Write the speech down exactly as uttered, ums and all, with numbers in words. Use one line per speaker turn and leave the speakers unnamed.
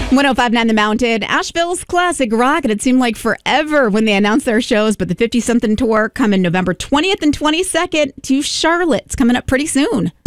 one oh five point nine The Mountain, Asheville's classic rock, and it seemed like forever when they announced their shows, but the fifty-something tour coming November twentieth and twenty-second to Charlotte. It's coming up pretty soon.